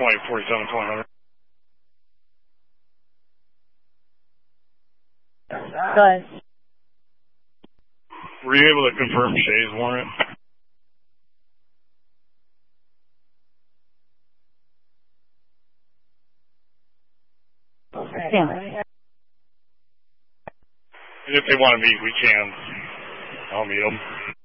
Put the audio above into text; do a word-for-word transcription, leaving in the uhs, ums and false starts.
runway forty-seven twenty. Go ahead. Were you able to confirm Shay's warrant? Yeah. And if they want to meet, we can. I'll meet them.